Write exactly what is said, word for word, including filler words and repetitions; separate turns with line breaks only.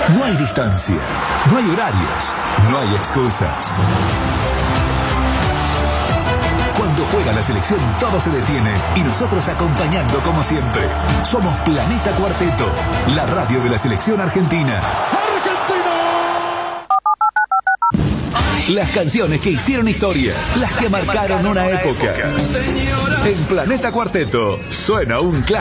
No hay distancia, no hay horarios, no hay excusas. Cuando juega la selección todo se detiene y nosotros acompañando como siempre. Somos Planeta Cuarteto, la radio de la selección argentina. Las canciones que hicieron historia, las que marcaron una época. En Planeta Cuarteto suena un clásico.